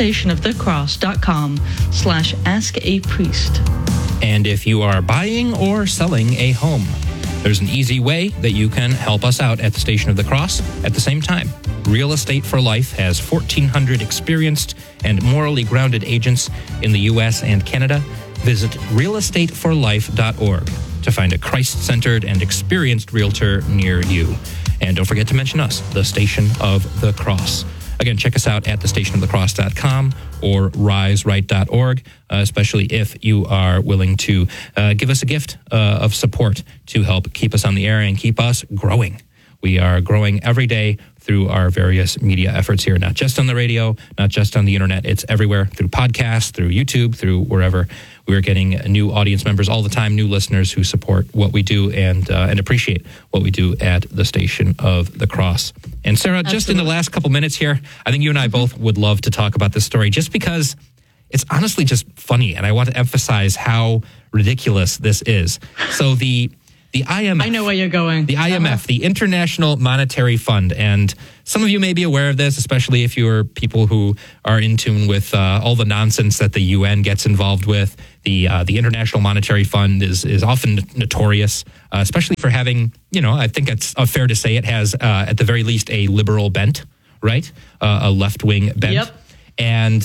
thestationofthecross.com/askapriest. And if you are buying or selling a home, there's an easy way that you can help us out at the Station of the Cross at the same time. Real Estate for Life has 1,400 experienced and morally grounded agents in the U.S. and Canada. Visit realestateforlife.org to find a Christ-centered and experienced realtor near you. And don't forget to mention us, the Station of the Cross. Again, check us out at thestationofthecross.com or riseright.org, especially if you are willing to give us a gift of support to help keep us on the air and keep us growing. We are growing every day through our various media efforts here, not just on the radio, not just on the internet. It's everywhere, through podcasts, through YouTube, through wherever. We are getting new audience members all the time, new listeners who support what we do and appreciate what we do at the Station of the Cross. And Sarah, just in the last couple minutes here, I think you and I both would love to talk about this story just because it's honestly just funny, and I want to emphasize how ridiculous this is. So the IMF... I know where you're going. The IMF, the International Monetary Fund, and some of you may be aware of this, especially if you're people who are in tune with all the nonsense that the UN gets involved with. The International Monetary Fund is often notorious, especially for having, I think it's fair to say it has, at the very least, a liberal bent, right? A left-wing bent. Yep. And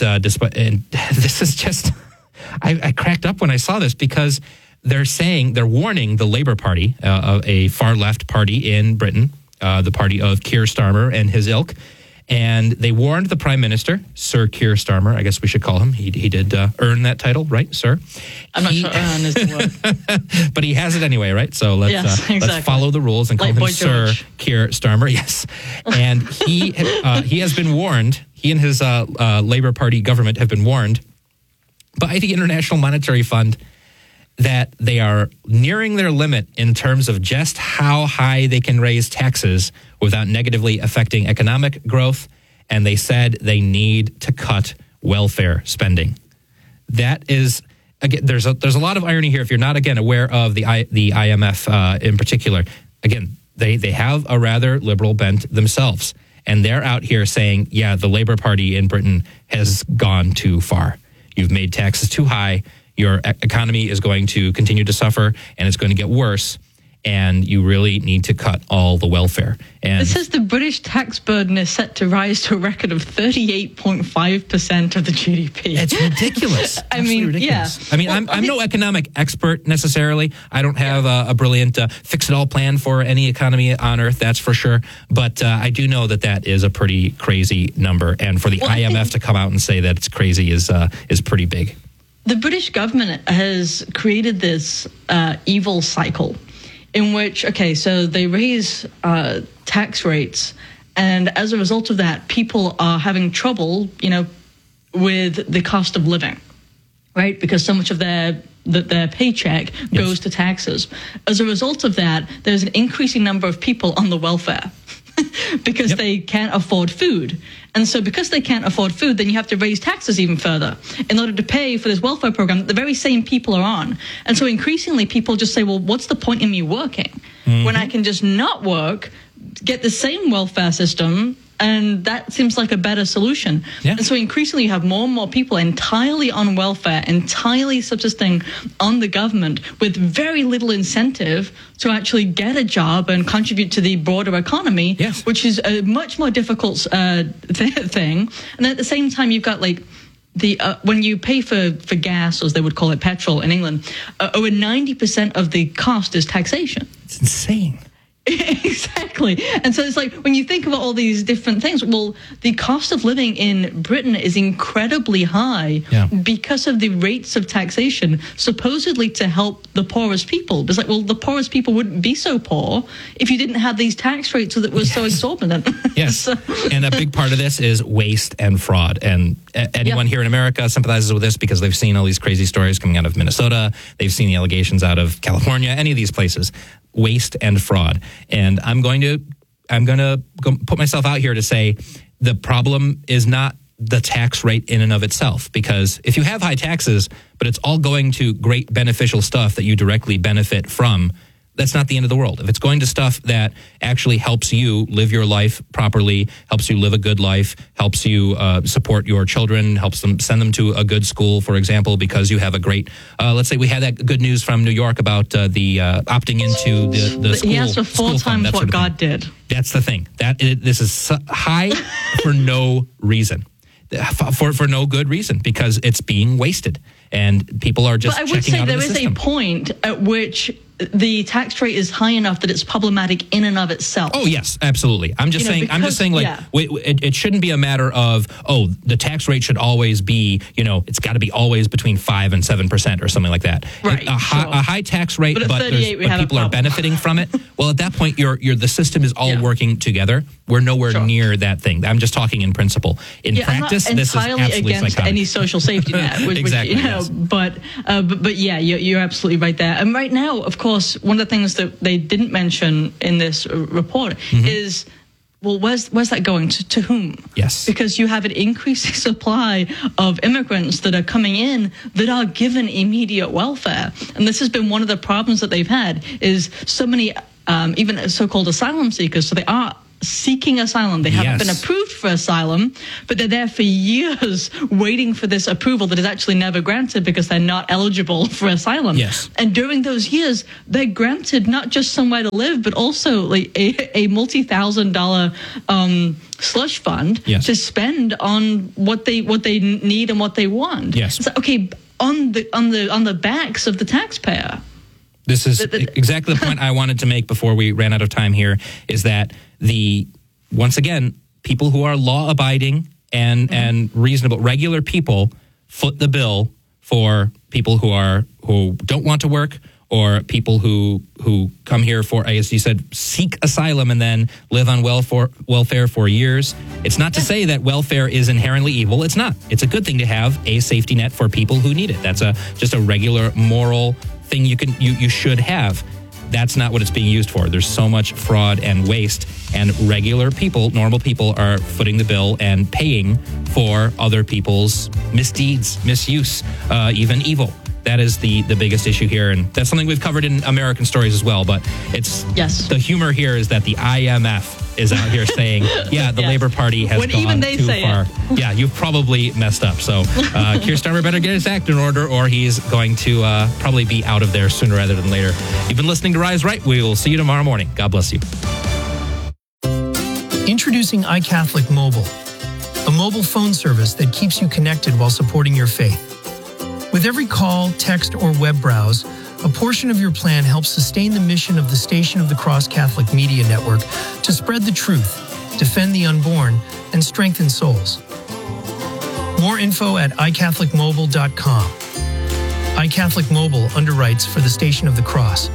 this is just... I cracked up when I saw this because... They're warning the Labour Party, a far-left party in Britain, the party of Keir Starmer and his ilk, and they warned the Prime Minister, Sir Keir Starmer, I guess we should call him. He did earn that title, right, sir? I'm not sure earn is the word. But he has it anyway, right? So let's follow the rules and call him Sir Keir Starmer, yes. And he has been warned, he and his Labour Party government have been warned by the International Monetary Fund that they are nearing their limit in terms of just how high they can raise taxes without negatively affecting economic growth, and they said they need to cut welfare spending. That is, again, there's a lot of irony here if you're not, again, aware of the IMF in particular. Again, they have a rather liberal bent themselves, and they're out here saying, yeah, the Labour Party in Britain has gone too far. You've made taxes too high. Your economy is going to continue to suffer, and it's going to get worse, and you really need to cut all the welfare. And it says the British tax burden is set to rise to a record of 38.5% of the GDP. It's ridiculous. Ridiculous. Yeah. I mean, I'm no economic expert necessarily. I don't have a brilliant fix-it-all plan for any economy on Earth, that's for sure. But I do know that is a pretty crazy number, and for the IMF to come out and say that it's crazy is pretty big. The British government has created this evil cycle in which, so they raise tax rates, and as a result of that, people are having trouble, with the cost of living, right? Because so much of their paycheck goes to taxes. As a result of that, there's an increasing number of people on the welfare because they can't afford food. And so because they can't afford food, then you have to raise taxes even further in order to pay for this welfare program that the very same people are on. And so increasingly people just say, well, what's the point in me working when I can just not work, get the same welfare system, and that seems like a better solution. Yeah. And so increasingly you have more and more people entirely on welfare, entirely subsisting on the government with very little incentive to actually get a job and contribute to the broader economy, which is a much more difficult thing. And then at the same time, you've got when you pay for gas, as they would call it, petrol in England, over 90% of the cost is taxation. It's insane. Exactly. And so it's like when you think about all these different things, well, the cost of living in Britain is incredibly high because of the rates of taxation supposedly to help the poorest people. It's like, well, the poorest people wouldn't be so poor if you didn't have these tax rates that were so exorbitant. Yes. And a big part of this is waste and fraud. And anyone here in America sympathizes with this because they've seen all these crazy stories coming out of Minnesota. They've seen the allegations out of California, any of these places. Waste and fraud. And I'm going to go put myself out here to say the problem is not the tax rate in and of itself, because if you have high taxes, but it's all going to great beneficial stuff that you directly benefit from, that's not the end of the world. If it's going to stuff that actually helps you live your life properly, helps you live a good life, helps you support your children, helps them send them to a good school, for example, because you have a great, let's say we had that good news from New York about the opting into the school. He asked for 4 times what God did. That's the thing. This is high for no reason. For no good reason, because it's being wasted and people are just checking out of the system. But I would say there is a point at which the tax rate is high enough that it's problematic in and of itself. Oh yes, absolutely. I'm just saying. It shouldn't be a matter of the tax rate should always be it's got to be always between 5% and 7% or something like that. Right. A high tax rate, but people are benefiting from it. Well, at that point, the system is all working together. We're nowhere near that thing. I'm just talking in principle. In practice, this is absolutely against psychotic. any social safety net. Exactly. Yes. But yeah, you're absolutely right there. And right now, of course, one of the things that they didn't mention in this report is, well, where's that going to whom? Yes. Because you have an increasing supply of immigrants that are coming in that are given immediate welfare. And this has been one of the problems that they've had is so many, even so-called asylum seekers, so they are seeking asylum. They haven't been approved for asylum, but they're there for years waiting for this approval that is actually never granted because they're not eligible for asylum. Yes. And during those years, they're granted not just somewhere to live, but also like a multi-$1,000 slush fund to spend on what they need and what they want. Yes. So, okay, on the backs of the taxpayer. This is exactly the point I wanted to make before we ran out of time here, is that once again, people who are law-abiding and reasonable, regular people foot the bill for people who don't want to work, or people who come here for, as you said, seek asylum and then live on welfare for years. It's not to say that welfare is inherently evil. It's not. It's a good thing to have a safety net for people who need it. That's just a regular moral thing you should have. That's not what it's being used for. There's so much fraud and waste, and regular people, normal people, are footing the bill and paying for other people's misdeeds, misuse, even evil. That is the biggest issue here, and that's something we've covered in American Stories as well. But the humor here is that the IMF is out here saying, the Labor Party has gone too far. Yeah, you've probably messed up. So Keir Starmer better get his act in order, or he's going to probably be out of there sooner rather than later. You've been listening to Rise Right. We will see you tomorrow morning. God bless you. Introducing iCatholic Mobile, a mobile phone service that keeps you connected while supporting your faith. With every call, text, or web browse, a portion of your plan helps sustain the mission of the Station of the Cross Catholic Media Network to spread the truth, defend the unborn, and strengthen souls. More info at iCatholicMobile.com. iCatholic Mobile underwrites for the Station of the Cross.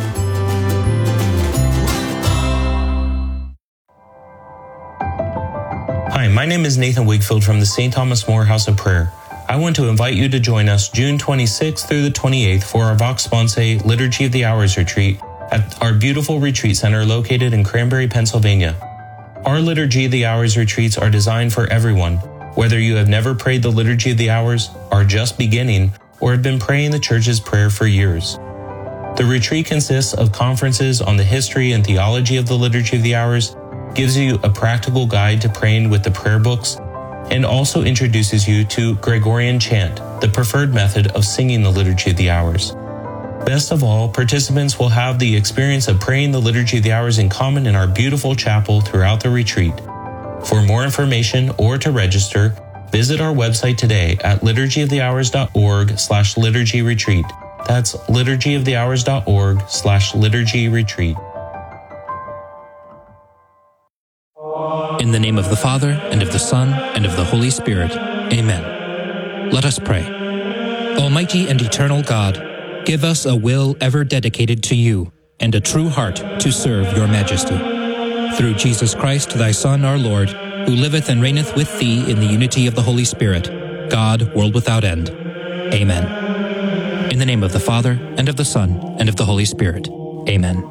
Hi, my name is Nathan Wigfield from the St. Thomas More House of Prayer. I want to invite you to join us June 26th through the 28th for our Vox Sponsae Liturgy of the Hours retreat at our beautiful retreat center located in Cranberry, Pennsylvania. Our Liturgy of the Hours retreats are designed for everyone, whether you have never prayed the Liturgy of the Hours, are just beginning, or have been praying the Church's prayer for years. The retreat consists of conferences on the history and theology of the Liturgy of the Hours, gives you a practical guide to praying with the prayer books, and also introduces you to Gregorian chant, the preferred method of singing the Liturgy of the Hours. Best of all, participants will have the experience of praying the Liturgy of the Hours in common in our beautiful chapel throughout the retreat. For more information or to register, visit our website today at liturgyofthehours.org/liturgy-retreat. That's liturgyofthehours.org/liturgy-retreat. In the name of the Father, and of the Son, and of the Holy Spirit. Amen. Let us pray. Almighty and eternal God, give us a will ever dedicated to you, and a true heart to serve your majesty. Through Jesus Christ, thy Son, our Lord, who liveth and reigneth with thee in the unity of the Holy Spirit, God, world without end. Amen. In the name of the Father, and of the Son, and of the Holy Spirit. Amen.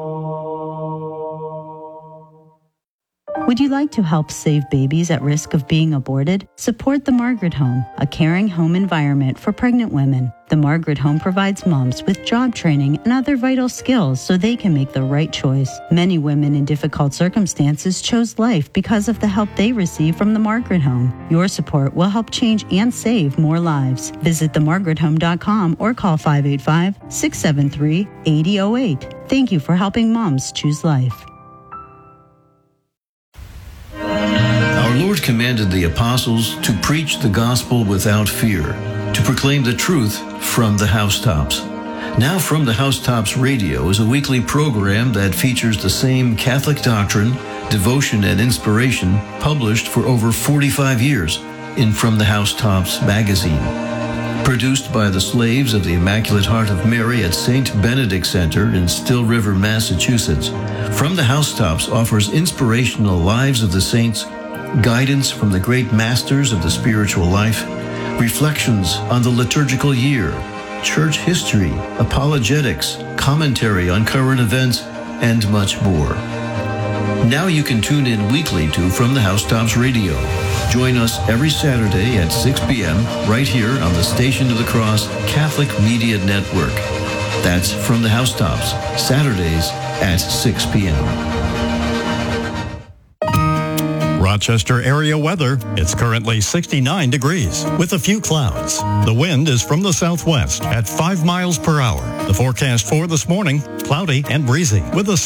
Would you like to help save babies at risk of being aborted? Support the Margaret Home, a caring home environment for pregnant women. The Margaret Home provides moms with job training and other vital skills so they can make the right choice. Many women in difficult circumstances chose life because of the help they receive from the Margaret Home. Your support will help change and save more lives. Visit themargarethome.com or call 585-673-8008. Thank you for helping moms choose life. Our Lord commanded the apostles to preach the gospel without fear, to proclaim the truth from the housetops. Now From the Housetops Radio is a weekly program that features the same Catholic doctrine, devotion, and inspiration published for over 45 years in From the Housetops magazine. Produced by the Slaves of the Immaculate Heart of Mary at St. Benedict Center in Still River, Massachusetts, From the Housetops offers inspirational lives of the saints, guidance from the great masters of the spiritual life, reflections on the liturgical year, church history, apologetics, commentary on current events, and much more. Now you can tune in weekly to From the Housetops Radio. Join us every Saturday at 6 p.m. right here on the Station of the Cross Catholic Media Network. That's From the Housetops, Saturdays at 6 p.m. Rochester area weather. It's currently 69 degrees with a few clouds. The wind is from the southwest at 5 miles per hour. The forecast for this morning, cloudy and breezy with a